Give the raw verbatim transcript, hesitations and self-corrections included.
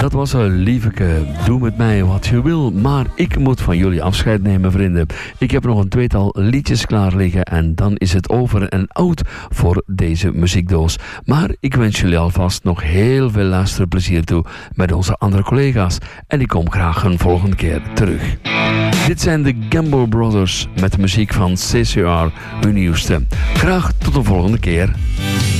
Dat was een lieveke. Doe met mij wat je wil. Maar ik moet van jullie afscheid nemen, vrienden. Ik heb nog een tweetal liedjes klaar liggen. En dan is het over en out voor deze muziekdoos. Maar ik wens jullie alvast nog heel veel luisterplezier toe met onze andere collega's. En ik kom graag een volgende keer terug. Dit zijn de Gamble Brothers met de muziek van C C R, hun nieuwste. Graag tot de volgende keer.